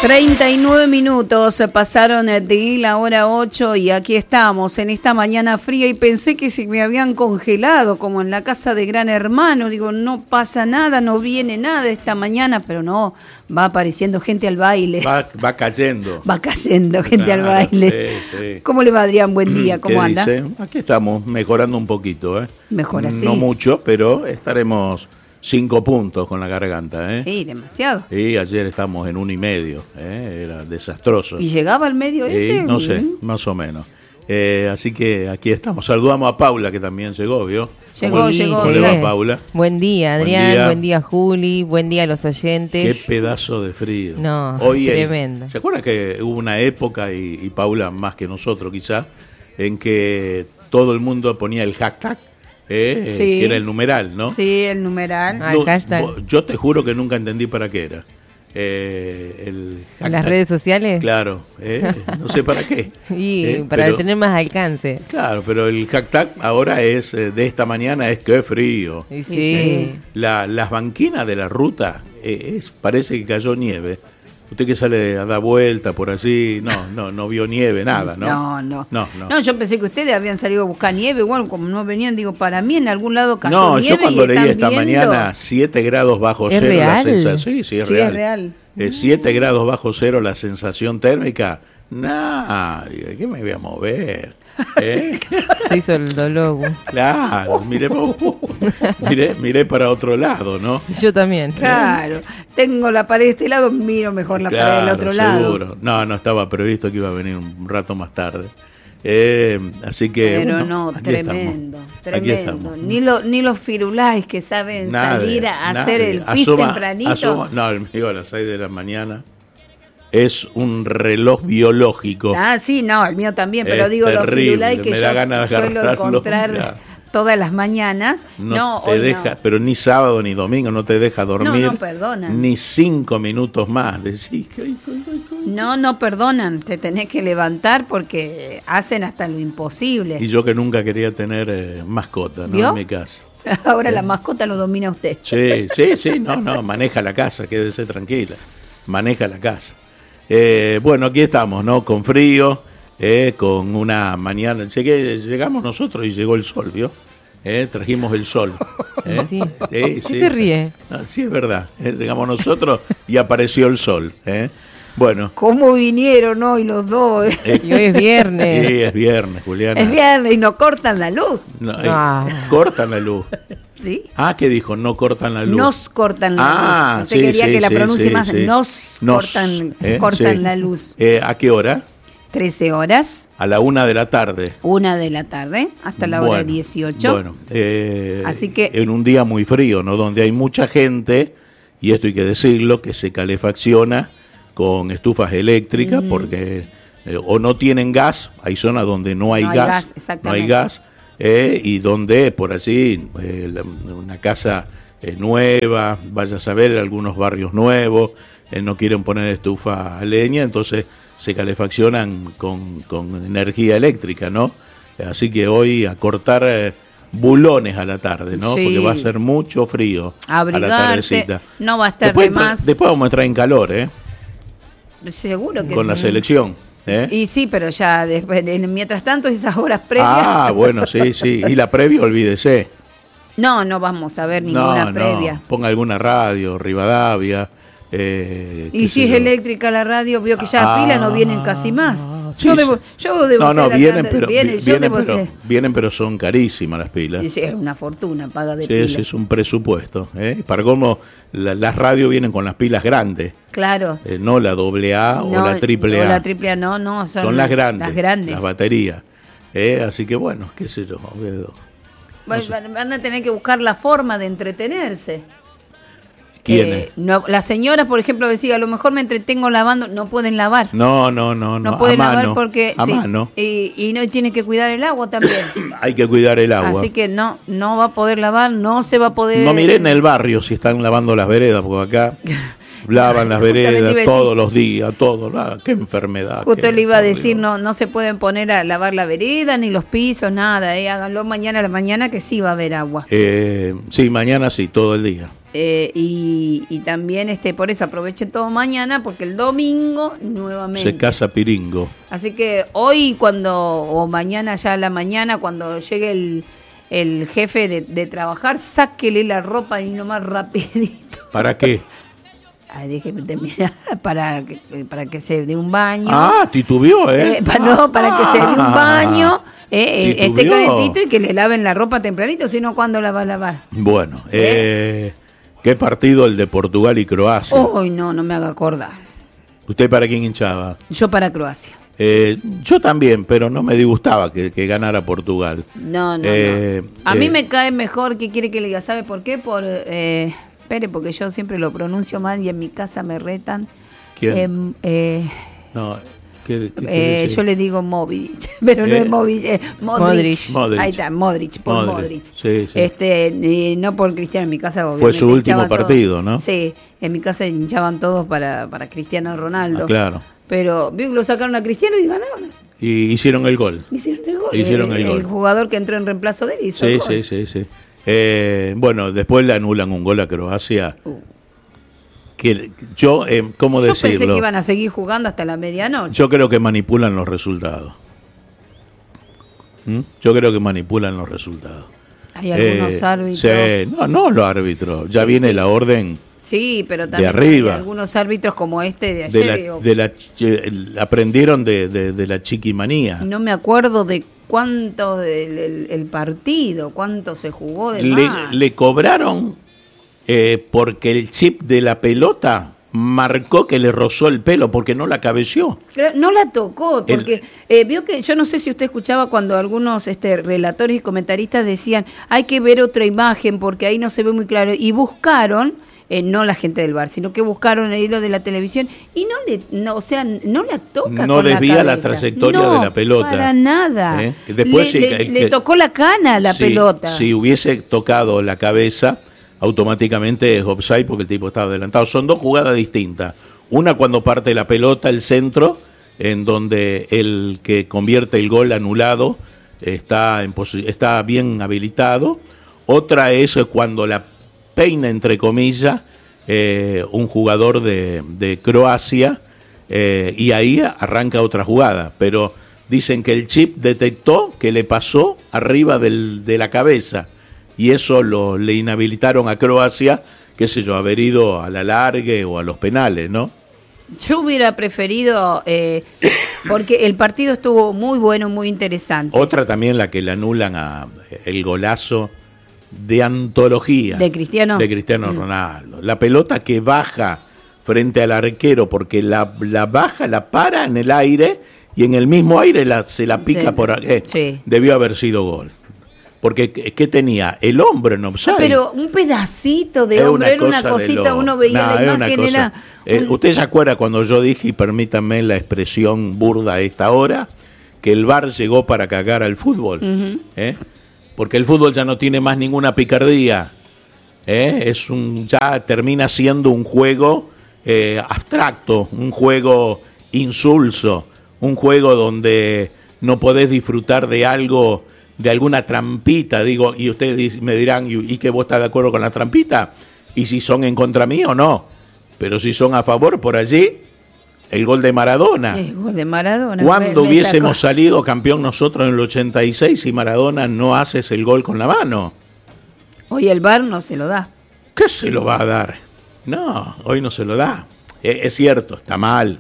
39 minutos pasaron de la hora 8 y aquí estamos en esta mañana fría y pensé que se me habían congelado como en la casa de Gran Hermano. Digo, no pasa nada, no viene nada esta mañana, pero no, va apareciendo gente al baile. Va cayendo. Va cayendo gente al baile. Sí. ¿Cómo le va, Adrián? Buen día, ¿cómo anda? Dice? Aquí estamos mejorando un poquito, ¿eh? Mejor así. No mucho, pero estaremos 5 puntos con la garganta, ¿eh? Sí, demasiado. Y ayer estamos en 1,5, era desastroso. ¿Y llegaba al medio ese? No sé, más o menos. Así que aquí estamos. Saludamos a Paula, que también llegó, ¿vio? Llegó. ¿Cómo le va, Paula? Buen día, Adrián. Buen día, Juli. Buen día a los oyentes. Qué pedazo de frío. No, hoy tremendo. ¿Se acuerdan que hubo una época, y Paula más que nosotros quizás, en que todo el mundo ponía el hashtag? Sí. Que era el numeral, ¿no? Sí, el numeral. Yo te juro que nunca entendí para qué era. El ¿En las redes sociales? Claro, no sé para qué. Y para tener más alcance. Claro, pero el hashtag ahora es, de esta mañana, es qué frío. Y sí. Las banquinas de la ruta, parece que cayó nieve. Usted que sale a dar vuelta por así, no vio nieve, nada, ¿no? No, yo pensé que ustedes habían salido a buscar nieve, bueno, como no venían, digo, para mí en algún lado cayó nieve. No, yo cuando leí esta viendo... mañana 7 grados bajo ¿Es cero real? la sensación. Sí, es real. Es real. 7 grados bajo cero la sensación térmica. ¿Qué me voy a mover? Se hizo el dolor. Claro, miré para otro lado, ¿no? Yo también. Claro, tengo la pared de este lado, miro mejor la pared del otro seguro. lado. No estaba previsto que iba a venir un rato más tarde. Así que pero bueno, tremendo. Aquí estamos. Ni los firulais que saben salir a hacer el pis tempranito. El mío a las 6 de la mañana es un reloj biológico. Sí, el mío también, pero digo terrible. Los firulais que me yo da ganas de suelo encontrar todas las mañanas. No te deja, pero ni sábado ni domingo no te deja dormir. No perdonan. Ni 5 minutos más. Decís, No perdonan, te tenés que levantar porque hacen hasta lo imposible. Y yo que nunca quería tener mascota, ¿no? ¿Vio? En mi casa. Ahora la mascota lo domina usted. Sí, maneja la casa, quédese tranquila. Maneja la casa. Bueno, aquí estamos, ¿no? Con frío, con una mañana. Llegamos nosotros y llegó el sol, ¿vio? Trajimos el sol. Sí. ¿Qué se ríe? Sí, es verdad. Llegamos nosotros y apareció el sol. Bueno. ¿Cómo vinieron hoy los dos? Y hoy es viernes. Sí, es viernes, Juliana. Es viernes y no cortan la luz. Cortan la luz. ¿Sí? ¿Qué dijo? No cortan la luz. Nos cortan la luz. Usted quería que la pronuncie más. Sí. Nos cortan la luz. ¿A qué hora? 13 horas. A la 1 de la tarde. 1 de la tarde, hasta la hora 18. Bueno, así que en un día muy frío, ¿no? Donde hay mucha gente, y esto hay que decirlo, que se calefacciona con estufas eléctricas porque o no tienen gas, hay zonas donde no hay gas, y donde por así una casa nueva, vaya a saber, algunos barrios nuevos, no quieren poner estufa a leña, entonces se calefaccionan con energía eléctrica, ¿no? Así que hoy a cortar bulones a la tarde, ¿no? Sí. Porque va a ser mucho frío abrigarse, a la tardecita. No va a estar Después vamos a entrar en calor, Seguro que con la selección. Y sí, pero ya después, mientras tanto, esas horas previas. Bueno, sí. Y la previa, olvídese. No vamos a ver ninguna previa. Ponga alguna radio, Rivadavia. Y si es eléctrica la radio, vio que ya las pilas no vienen casi más. Sí, yo debo vienen, pero son carísimas las pilas. Sí, es una fortuna paga de pilas. Sí, es un presupuesto. Para cómo las radios vienen con las pilas grandes. Claro. No la AA o la AAA. O la AAA no, son las grandes. Las grandes. Las baterías. Así que bueno, qué sé yo. Van a tener que buscar la forma de entretenerse. ¿Quiénes? La señora, por ejemplo, decía, a lo mejor me entretengo lavando, no pueden lavar. No. No pueden lavar porque a mano. Y no tiene que cuidar el agua también. Hay que cuidar el agua. Así que no va a poder lavar, no se va a poder. No miren en el barrio si están lavando las veredas, porque acá lavan las veredas todos los días, qué enfermedad. Justo le iba a decir, no se pueden poner a lavar la vereda, ni los pisos, nada, háganlo mañana a la mañana que sí va a haber agua. Sí, mañana sí, todo el día. Y también por eso aprovechen todo mañana, porque el domingo nuevamente se casa Piringo. Así que hoy o mañana ya a la mañana, cuando llegue el jefe de trabajar, sáquele la ropa y nomás rapidito. ¿Para qué? Ay, déjeme terminar, para que se dé un baño. Titubeó, para que se dé un baño, esté calentito y que le laven la ropa tempranito, si no, ¿cuándo la va a lavar? Bueno, ¿qué partido el de Portugal y Croacia? Uy, no me haga acordar. ¿Usted para quién hinchaba? Yo para Croacia. Yo también, pero no me disgustaba que ganara Portugal. No. A mí me cae mejor, ¿qué quiere que le diga? ¿Sabe por qué? Espere, porque yo siempre lo pronuncio mal y en mi casa me retan. ¿Quién? No, yo le digo Modric, pero no es Modric. Ahí está, Modric. Sí. No por Cristiano, en mi casa obviamente. Fue su último partido, ¿no? Sí, en mi casa hinchaban todos para Cristiano Ronaldo. Claro. Pero vio que lo sacaron a Cristiano y ganaron. Y hicieron el gol. El jugador que entró en reemplazo de él hizo el gol. Sí. Bueno, después le anulan un gol a Croacia. Que yo pensé que iban a seguir jugando hasta la medianoche. Yo creo que manipulan los resultados. Hay algunos árbitros. Sí, no los árbitros. Ya viene la orden. Sí, pero también de arriba. Hay algunos árbitros como de ayer. Aprendieron de la chiquimanía. No me acuerdo de cuánto el partido, cuánto se jugó de más. Le cobraron porque el chip de la pelota marcó que le rozó el pelo porque no la cabeció. No la tocó, porque vio que, yo no sé si usted escuchaba cuando algunos relatores y comentaristas decían, hay que ver otra imagen porque ahí no se ve muy claro, y buscaron, no la gente del bar, sino que buscaron el hilo de la televisión y no la toca. No desvía la trayectoria de la pelota. Para nada. Después le tocó la cana a la pelota. Si hubiese tocado la cabeza, automáticamente es offside porque el tipo estaba adelantado. Son dos jugadas distintas. Una cuando parte la pelota, el centro, en donde el que convierte el gol anulado está bien habilitado. Otra es cuando la peina, entre comillas, un jugador de Croacia, y ahí arranca otra jugada. Pero dicen que el chip detectó que le pasó arriba de la cabeza, y eso le inhabilitaron a Croacia, qué sé yo, haber ido a la largue o a los penales, ¿no? Yo hubiera preferido, porque el partido estuvo muy bueno, muy interesante. Otra también la que le anulan el golazo de antología de Cristiano Ronaldo. La pelota que baja frente al arquero, porque la baja, la para en el aire y en el mismo aire se la pica por sí. Debió haber sido gol. Porque ¿qué tenía? El hombro en offside. Pero un pedacito de hombro, era una cosita, uno veía la imagen, ¿Usted se acuerda cuando yo dije, y permítanme la expresión burda a esta hora, que el VAR llegó para cagar al fútbol? Uh-huh. Porque el fútbol ya no tiene más ninguna picardía. Ya termina siendo un juego abstracto, un juego insulso, un juego donde no podés disfrutar de algo, de alguna trampita, digo, y ustedes me dirán, ¿y que vos estás de acuerdo con la trampita? ¿Y si son en contra mío o no? Pero si son a favor, por allí, el gol de Maradona. El gol de Maradona. ¿Cuándo hubiésemos salido campeón nosotros en el 86 si Maradona no haces el gol con la mano? Hoy el VAR no se lo da. ¿Qué se lo va a dar? No, hoy no se lo da. Es cierto, está mal.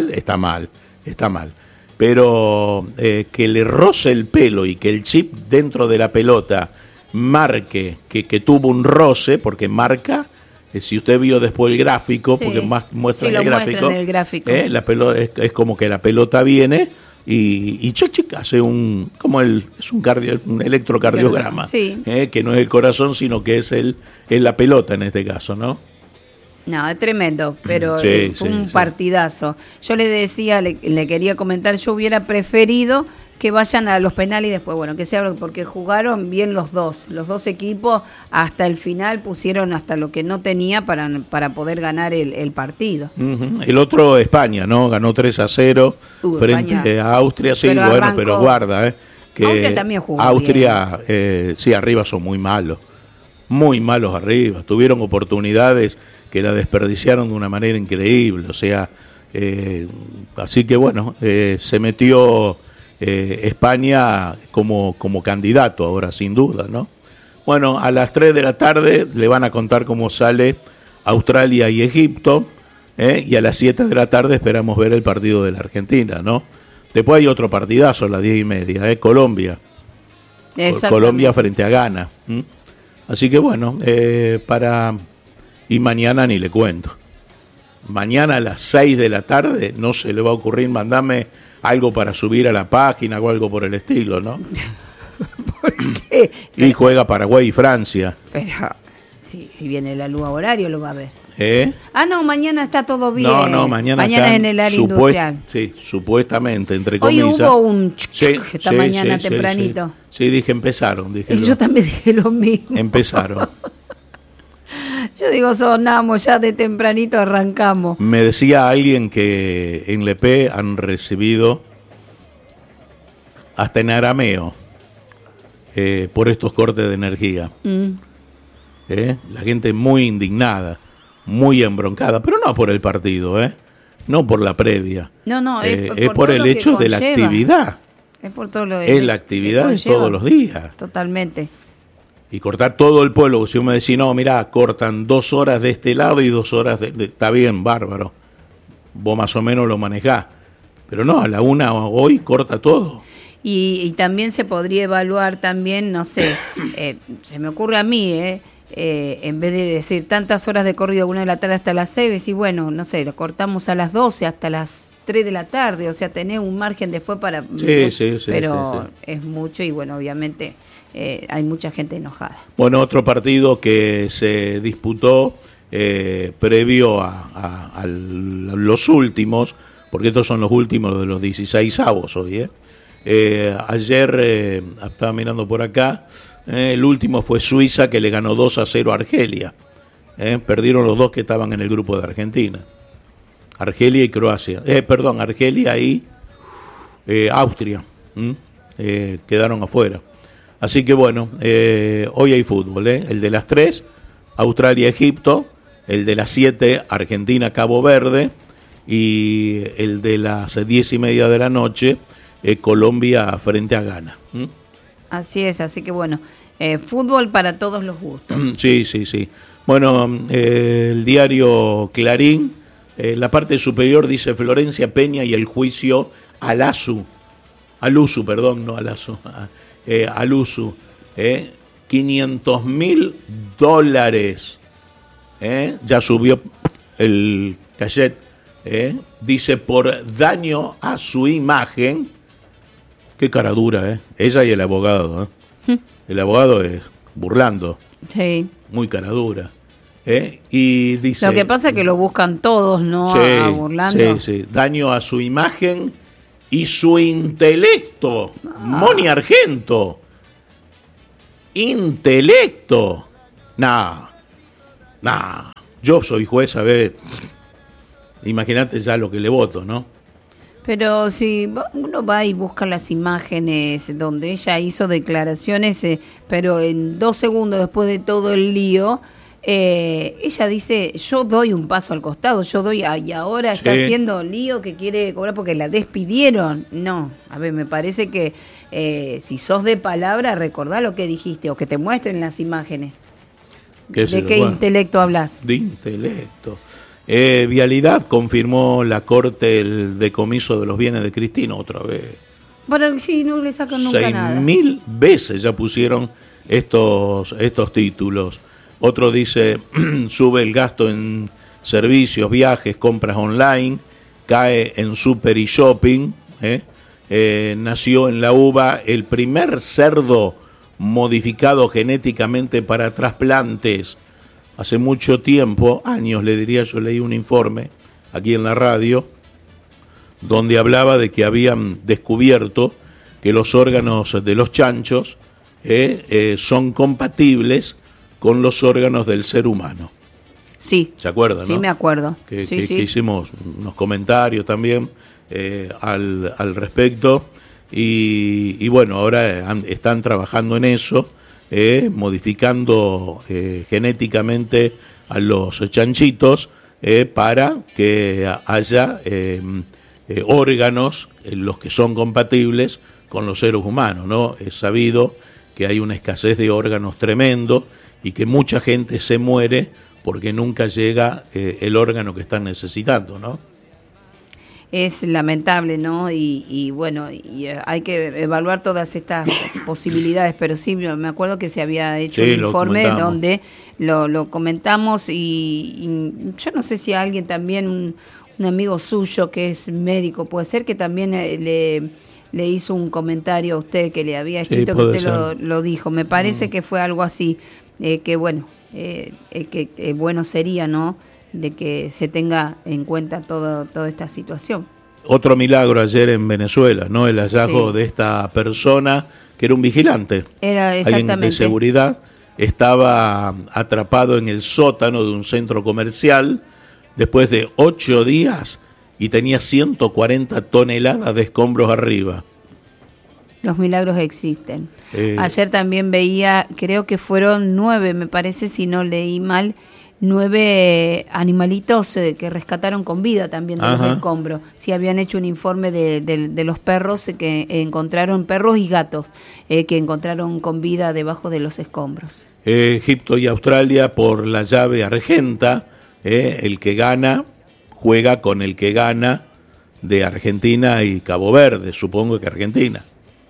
Pero que le roce el pelo y que el chip dentro de la pelota marque que tuvo un roce, porque marca, si usted vio después el gráfico, sí, porque muestra sí, el gráfico, en el gráfico. La pelota es como que la pelota viene y chica hace es un electrocardiograma, sí. Que no es el corazón, sino que es la pelota en este caso, ¿no? No, es tremendo, pero fue un partidazo. Yo le decía, le quería comentar, yo hubiera preferido que vayan a los penales y después, bueno, que se abran, porque jugaron bien los dos equipos, hasta el final pusieron hasta lo que no tenía para poder ganar el partido. Uh-huh. El otro, España, ¿no? Ganó 3-0 frente España, a Austria, sí, pero bueno, pero guarda, que Austria también jugó Austria, sí, arriba son muy malos arriba, tuvieron oportunidades que la desperdiciaron de una manera increíble, o sea, así que bueno, se metió España como candidato ahora, sin duda, ¿no? Bueno, a las 3 de la tarde le van a contar cómo sale Australia y Egipto, y a las 7 de la tarde esperamos ver el partido de la Argentina, ¿no? Después hay otro partidazo a las 10:30, Colombia. Colombia frente a Ghana. Así que bueno, y mañana ni le cuento. Mañana a las 6 de la tarde no se le va a ocurrir mandarme algo para subir a la página o algo por el estilo, ¿no? ¿Por qué? Y juega Paraguay y Francia. Pero si viene la luz a horario lo va a ver. No, mañana está todo bien. No, mañana es en el área industrial. Sí, supuestamente, entre comillas. Hoy hubo un esta mañana tempranito. Sí, dije empezaron. Yo también dije lo mismo. Empezaron. Yo digo, sonamos, ya de tempranito arrancamos. Me decía alguien que en Lepé han recibido hasta en arameo por estos cortes de energía. La gente muy indignada, muy embroncada, pero no por el partido, no por la previa. No, es por el hecho de la actividad. Es por todo lo es la actividad de todos los días. Totalmente. Y cortar todo el pueblo. Si uno me decía, no, mirá, cortan 2 horas de este lado y 2 horas está bien, bárbaro. Vos más o menos lo manejás. Pero no, a la 1 hoy corta todo. Y también se podría evaluar también, no sé, se me ocurre a mí, en vez de decir tantas horas de corrido, 1 de la tarde hasta las 6, y bueno, no sé, lo cortamos a las 12 hasta las 3 de la tarde, o sea, tenés un margen después para... Sí, pero es mucho y bueno, obviamente hay mucha gente enojada. Bueno, otro partido que se disputó previo a los últimos, porque estos son los últimos de los 16avos hoy, ayer, estaba mirando por acá, el último fue Suiza, que le ganó 2-0 a Argelia. Perdieron los dos que estaban en el grupo de Argentina. Argelia y Croacia. Argelia y Austria. Quedaron afuera. Así que bueno, hoy hay fútbol. El de las 3, Australia-Egipto. El de las 7, Argentina-Cabo Verde. Y el de las 10:30 de la noche, Colombia frente a Ghana. Así es, así que bueno, fútbol para todos los gustos. Sí. Bueno, el diario Clarín, la parte superior dice Florencia Peña y el juicio Alusu, $500,000, ya subió el cachet, dice por daño a su imagen. Qué cara dura, ella y el abogado, El abogado es burlando. Sí. Muy cara dura. Y dice... Lo que pasa es que lo buscan todos, ¿no? Sí, burlando. Sí. Daño a su imagen y su intelecto. Moni Argento. Intelecto. Nah. Yo soy juez, a ver. Imagínate ya lo que le voto, ¿no? Pero si uno va y busca las imágenes donde ella hizo declaraciones, pero en 2 segundos después de todo el lío, ella dice, yo doy un paso al costado, y ahora está haciendo lío que quiere cobrar porque la despidieron. No, a ver, me parece que si sos de palabra, recordá lo que dijiste o que te muestren las imágenes. ¿De qué intelecto hablas? De intelecto. Vialidad confirmó la Corte el decomiso de los bienes de Cristina otra vez. Bueno, sí, no le sacan nunca nada. 6.000 veces ya pusieron estos títulos. Otro dice, sube el gasto en servicios, viajes, compras online, cae en super y shopping. Nació en la uva el primer cerdo modificado genéticamente para trasplantes. Hace mucho tiempo, años le diría, yo leí un informe aquí en la radio, donde hablaba de que habían descubierto que los órganos de los chanchos son compatibles con los órganos del ser humano. Sí. ¿Se acuerdan? Sí, ¿no? me acuerdo. Que hicimos unos comentarios también al respecto. Y bueno, ahora están trabajando en eso, modificando genéticamente a los chanchitos para que haya órganos los que son compatibles con los seres humanos, ¿no? Es sabido que hay una escasez de órganos tremendo y que mucha gente se muere porque nunca llega el órgano que están necesitando, ¿no? Es lamentable, ¿no? Y bueno, y hay que evaluar todas estas posibilidades, pero sí, me acuerdo que se había hecho un informe donde lo comentamos y yo no sé si a alguien también, un amigo suyo que es médico, puede ser que también le hizo un comentario a usted que le había escrito, que usted lo dijo. Me parece que fue algo así, que bueno, que bueno sería, ¿no?, de que se tenga en cuenta toda esta situación. Otro milagro ayer en Venezuela, ¿no? El hallazgo de esta persona que era un vigilante. Era exactamente. Alguien de seguridad, estaba atrapado en el sótano de un centro comercial después de 8 días y tenía 140 toneladas de escombros arriba. Los milagros existen. Ayer también veía, creo que fueron 9, me parece, si no leí mal, 9 animalitos que rescataron con vida también de los escombros. Sí, habían hecho un informe de los perros que encontraron, perros y gatos, que encontraron con vida debajo de los escombros. Egipto y Australia por la llave argenta, el que gana juega con el que gana de Argentina y Cabo Verde, supongo que Argentina.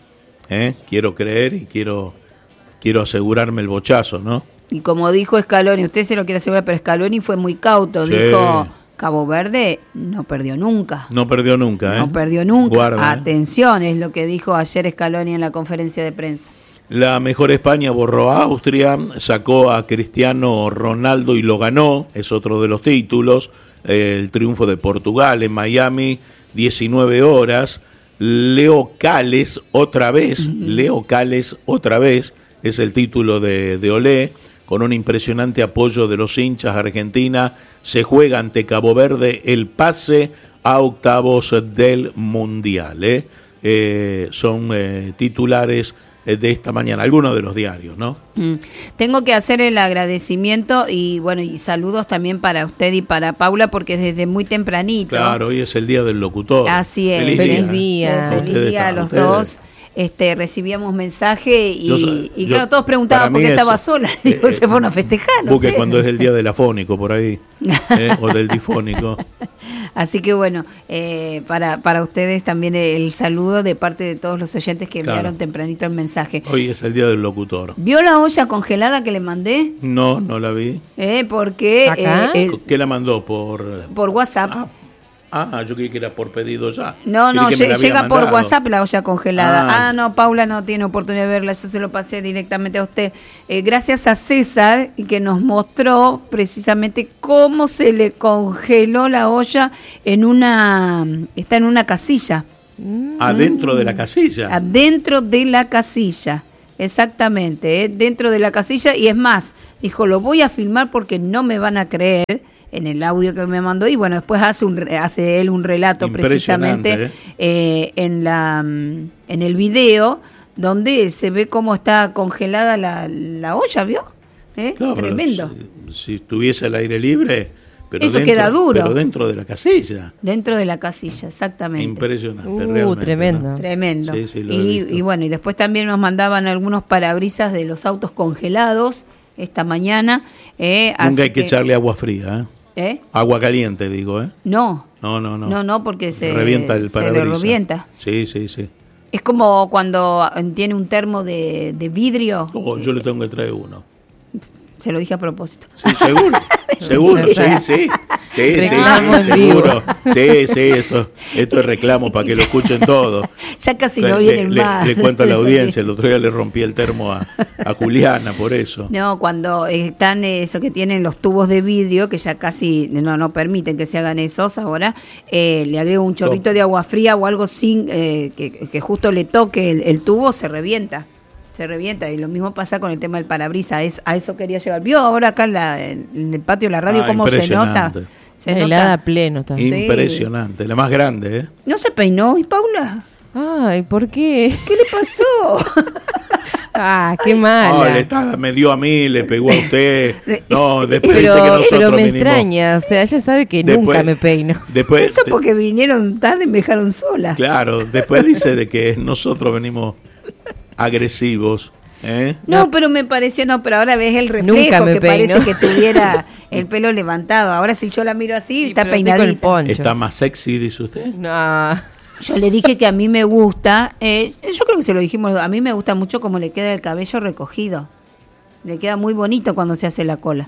Quiero creer y quiero asegurarme el bochazo, ¿no? Y como dijo Scaloni, usted se lo quiere asegurar, pero Scaloni fue muy cauto, sí. Dijo, Cabo Verde no perdió nunca. No perdió nunca, No perdió nunca. Guarda, atención, es lo que dijo ayer Scaloni en la conferencia de prensa. La mejor España borró a Austria, sacó a Cristiano Ronaldo y lo ganó, es otro de los títulos. El triunfo de Portugal en Miami, 19 horas. Leo Cales otra vez, Leo Cales otra vez, es el título de Olé. Con un impresionante apoyo de los hinchas. Argentina se juega ante Cabo Verde el pase a octavos del Mundial. Son titulares de esta mañana, algunos de los diarios, ¿no? Tengo que hacer el agradecimiento y bueno, y saludos también para usted y para Paula, porque desde muy tempranito. Claro, hoy es el día del locutor. Así es. Feliz día. Feliz día a los dos. Recibíamos mensaje y claro, todos preguntaban por qué estaba sola. Digo, se fueron a festejar, no porque sé. Cuando es el día del afónico por ahí, o del difónico. Así que bueno, para ustedes también el saludo de parte de todos los oyentes que enviaron tempranito el mensaje. Hoy es el día del locutor. ¿Vio la olla congelada que le mandé? No la vi. Porque ¿Qué la mandó? Por WhatsApp. Yo creí que era por pedido ya. No, llega por WhatsApp la olla congelada. No, Paula no tiene oportunidad de verla, yo se lo pasé directamente a usted. Gracias a César, que nos mostró precisamente cómo se le congeló la olla está en una casilla. ¿Adentro de la casilla? Adentro de la casilla, exactamente, dentro de la casilla, y es más, dijo, lo voy a filmar porque no me van a creer, en el audio que me mandó, y bueno, después hace él un relato precisamente en el video donde se ve cómo está congelada la olla, ¿vio? Claro, tremendo. Si estuviese al aire libre, pero eso queda duro. Pero dentro de la casilla. Dentro de la casilla, exactamente. Impresionante, realmente. Tremendo. ¿no? Tremendo. Sí, y bueno, y después también nos mandaban algunos parabrisas de los autos congelados esta mañana. Nunca hay que echarle agua fría, Agua caliente, digo, No, porque se revienta el parabrisas. Se le revienta. Sí. Es como cuando tiene un termo de vidrio. Yo le tengo que traer uno. Se lo dije a propósito. Sí, seguro, sí, seguro. Sí, esto es reclamo para que lo escuchen todos. Ya casi no vienen más. Le cuento a la audiencia, el otro día le rompí el termo a Juliana por eso. No, cuando están eso que tienen los tubos de vidrio, que ya casi no permiten que se hagan esos ahora, le agrego un chorrito de agua fría o algo sin que justo le toque el tubo, se revienta, y lo mismo pasa con el tema del parabrisas, a eso quería llegar. ¿Vio ahora acá en el patio de la radio cómo se nota? Se helada a pleno también. Impresionante, la más grande, ¿eh? ¿No se peinó, y Paula? Ay, ¿por qué? ¿Qué le pasó? Qué mala. Me dio a mí, le pegó a usted. No, después pero, dice que nosotros pero me vinimos. extraña, o sea, ella sabe que nunca me peino. Eso porque vinieron tarde y me dejaron sola. Claro, después dice de que nosotros venimos agresivos. No, pero me pareció, pero ahora ves el reflejo que peino. parece que tuviera el pelo levantado. Ahora si yo la miro así, está peinadita. ¿Está más sexy, dice usted? No. Yo le dije que a mí me gusta, yo creo que se lo dijimos, a mí me gusta mucho cómo le queda el cabello recogido. Le queda muy bonito cuando se hace la cola.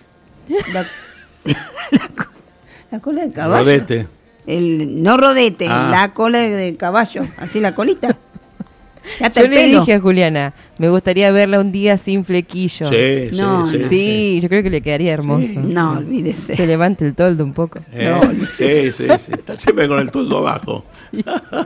La cola de caballo. Rodete. No rodete, la cola de caballo, así la colita. Yo le dije a Juliana, me gustaría verla un día sin flequillo. Sí, yo creo que le quedaría hermoso. Sí. No, olvídese. Se levante el toldo un poco. Sí, está siempre con el toldo abajo. Sí.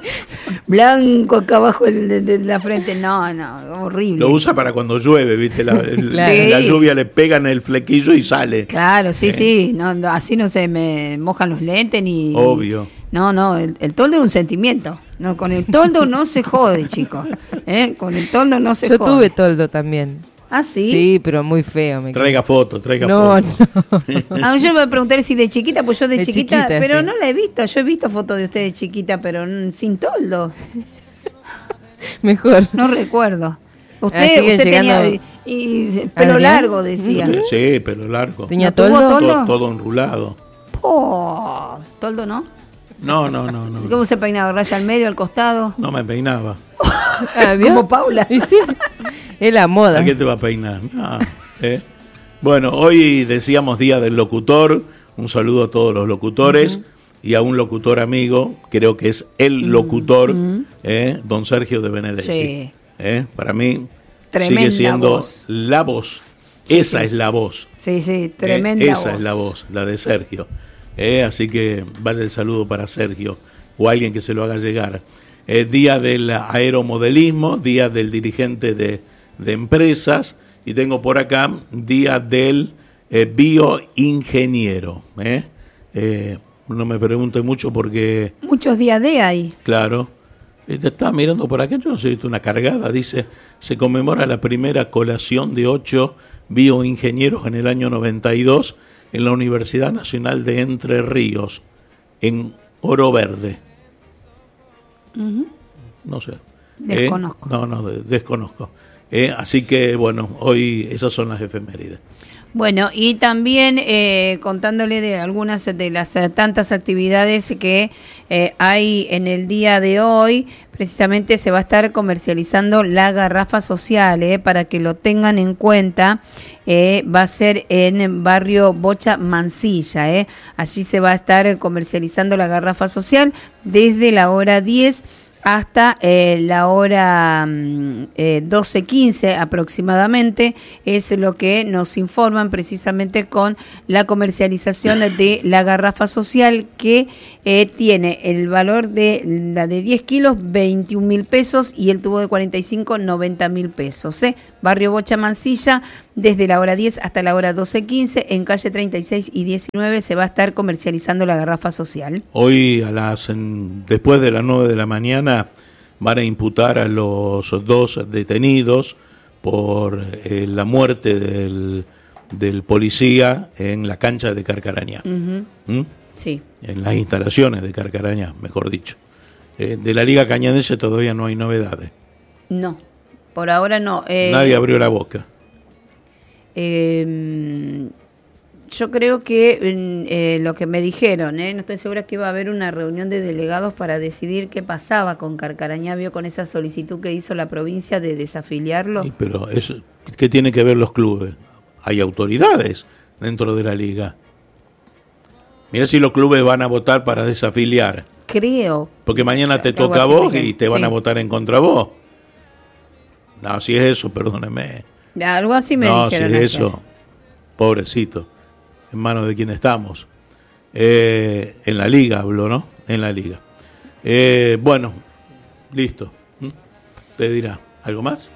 Blanco acá abajo de la frente, no, horrible. Lo usa para cuando llueve, ¿viste? La lluvia le pega en el flequillo y sale. Claro, sí, no, así no se me mojan los lentes ni... Obvio. No, el toldo es un sentimiento. No, con el toldo no se jode, chicos. Con el toldo no se jode. Yo tuve toldo también. ¿Ah, sí? Sí, pero muy feo. Traiga foto. No. Yo me pregunté si de chiquita, pues yo de chiquita, pero sí. no la he visto. Yo he visto fotos de usted de chiquita, pero sin Mejor. No recuerdo. Usted tenía pelo largo, decía. Sí, pelo largo. ¿Tenía toldo? Todo enrulado. ¿Toldo no? No. ¿Cómo se peinaba? ¿Raya al medio, al costado? No me peinaba. Como Paula. Sí, es la moda. ¿A qué te va a peinar? Bueno, hoy decíamos Día del Locutor. Un saludo a todos los locutores y a un locutor amigo, creo que es el locutor, don Sergio de Benedetti. Sí. Para mí tremenda sigue siendo voz. La voz. Esa es la voz. Sí, tremenda voz. Esa es la voz, la de Sergio. Así que vaya el saludo para Sergio o alguien que se lo haga llegar. Día del aeromodelismo, día del dirigente de empresas, y tengo por acá día del bioingeniero. No me pregunte mucho porque... Muchos días de ahí. Claro. Te estaba mirando por acá, yo no sé, una cargada, dice, se conmemora la primera colación de 8 bioingenieros en el año 92 en la Universidad Nacional de Entre Ríos, en Oro Verde. No sé. Desconozco. Desconozco. Así que, bueno, hoy esas son las efemérides. Bueno, y también contándole de algunas de las tantas actividades que hay en el día de hoy, precisamente se va a estar comercializando la garrafa social, para que lo tengan en cuenta. Va a ser en barrio Bocha Mansilla, allí se va a estar comercializando la garrafa social desde la hora 10 hasta la hora 12:15 aproximadamente, es lo que nos informan precisamente con la comercialización de la garrafa social, que tiene el valor de la de 10 kilos, 21.000 pesos, y el tubo de 45, 90.000 pesos. Barrio Bocha Mansilla, desde la hora 10 hasta la hora 12:15, en calle 36 y 19 se va a estar comercializando la garrafa social. Hoy después de las 9 de la mañana van a imputar a los 2 detenidos por la muerte del policía en la cancha de Carcarañá. Sí. En las instalaciones de Carcarañá, mejor dicho. De la Liga Cañadense todavía no hay novedades. No, por ahora no. Nadie abrió la boca. Yo creo que lo que me dijeron, no estoy segura, que iba a haber una reunión de delegados para decidir qué pasaba con Carcarañá, vio, con esa solicitud que hizo la provincia de desafiliarlo. Sí, pero ¿qué tiene que ver los clubes? hay autoridades dentro de la liga. Mira si los clubes van a votar para desafiliar. Creo. Porque mañana te toca a vos y te van a votar en contra vos. No, si es eso, perdóneme. Algo así me dijeron. No, si es eso, pobrecito, en manos de quién estamos. En la liga hablo, ¿no? En la liga. Bueno, listo. Te dirá, ¿algo más?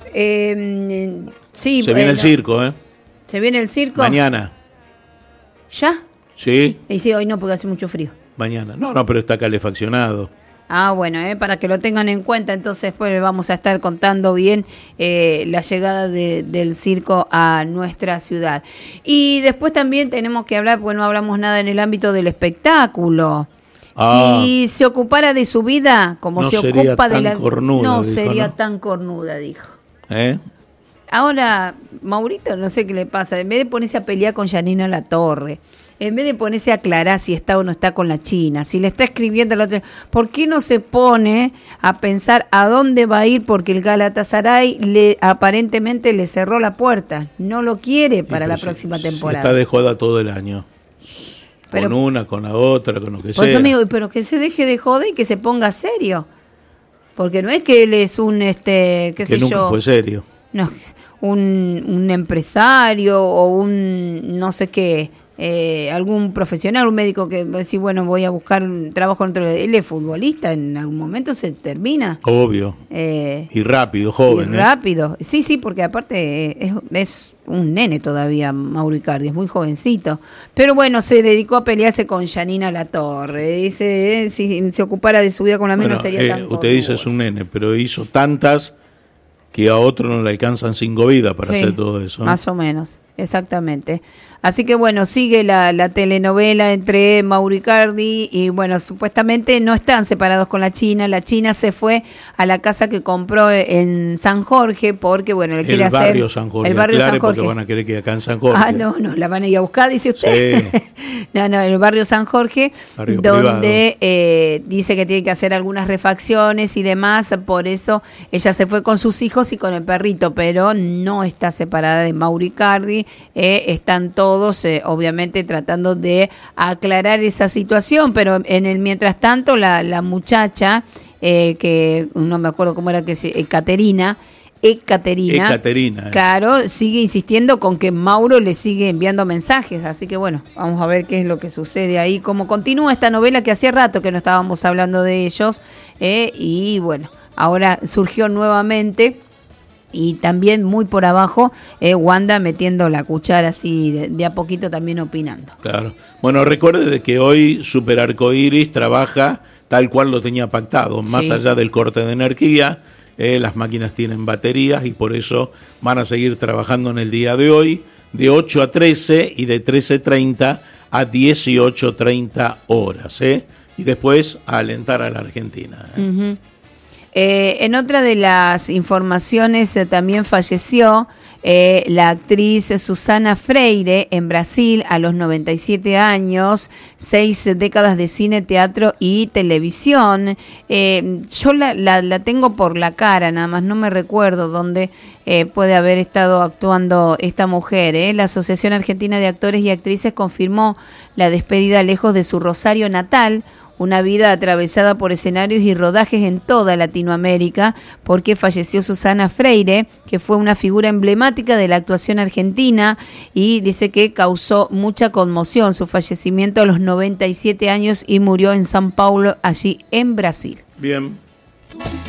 Sí. Se viene el circo, ¿eh? ¿Se viene el circo? Mañana. ¿Ya? Sí. Y sí, hoy no, porque hace mucho frío. Mañana. No, pero está calefaccionado. Ah, bueno, para que lo tengan en cuenta, entonces pues vamos a estar contando bien la llegada del circo a nuestra ciudad. Y después también tenemos que hablar, porque no hablamos nada en el ámbito del espectáculo. Si se ocupara de su vida, como se ocupa de la... No sería tan cornuda, dijo. Ahora, Maurito, no sé qué le pasa, en vez de ponerse a pelear con Yanina Latorre, en vez de ponerse a aclarar si está o no está con la China, si le está escribiendo a la otra, ¿por qué no se pone a pensar a dónde va a ir? Porque el Galatasaray aparentemente le cerró la puerta, no lo quiere para la próxima temporada. Está de joda todo el año. Pero, con una, con la otra, con lo que sea. Eso, amigo, pero que se deje de joder y que se ponga serio. Porque no es que él es un, qué sé yo... Que nunca fue serio. No, un empresario o un no sé qué, algún profesional, un médico que va a decir, bueno, voy a buscar un trabajo dentro de él. Es futbolista, en algún momento se termina. Obvio. Y rápido, joven. Y rápido. Sí, porque aparte es un nene todavía, Mauro Icardi, es muy jovencito. Pero bueno, se dedicó a pelearse con Yanina Latorre. Dice, si se ocupara de su vida con la menos sería tan usted dice es un nene, pero hizo tantas que a otro no le alcanzan 5 vidas para hacer todo eso. Más o menos, exactamente. Así que bueno, sigue la telenovela entre Mauro Icardi y bueno, supuestamente no están separados con la China. La China se fue a la casa que compró en San Jorge porque bueno, le quiere hacer... San Jorge. El barrio San Jorge. Porque van a querer que acá en San Jorge. No, la van a ir a buscar, dice usted. Sí. No, el barrio San Jorge, barrio donde dice que tiene que hacer algunas refacciones y demás, por eso ella se fue con sus hijos y con el perrito, pero no está separada de Mauro Icardi, están todos obviamente tratando de aclarar esa situación, pero en el mientras tanto la muchacha, que no me acuerdo cómo era, que Ekaterina, claro, sigue insistiendo con que Mauro le sigue enviando mensajes, así que bueno, vamos a ver qué es lo que sucede ahí, cómo continúa esta novela que hacía rato que no estábamos hablando de ellos, y bueno, ahora surgió nuevamente. Y también muy por abajo, Wanda metiendo la cuchara así de a poquito también opinando. Claro. Bueno, recuerde de que hoy Super Arcoiris trabaja tal cual lo tenía pactado, más allá del corte de energía, las máquinas tienen baterías y por eso van a seguir trabajando en el día de hoy, de 8 a 13 y de 13:30 a 18:30 horas, y después a alentar a la Argentina. Uh-huh. En otra de las informaciones también falleció la actriz Susana Freire en Brasil a los 97 años, 6 décadas de cine, teatro y televisión. Yo la tengo por la cara, nada más no me recuerdo dónde puede haber estado actuando esta mujer. La Asociación Argentina de Actores y Actrices confirmó la despedida lejos de su Rosario natal, una vida atravesada por escenarios y rodajes en toda Latinoamérica, porque falleció Susana Freire, que fue una figura emblemática de la actuación argentina, y dice que causó mucha conmoción su fallecimiento a los 97 años y murió en São Paulo, allí en Brasil. Bien.